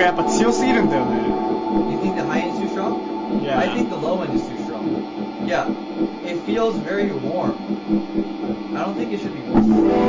やっぱ強すぎるんだよね。 You think the high end is too strong? Yeah. I think the low end is too strong. Yeah, it feels very warm. I don't think it should be warm.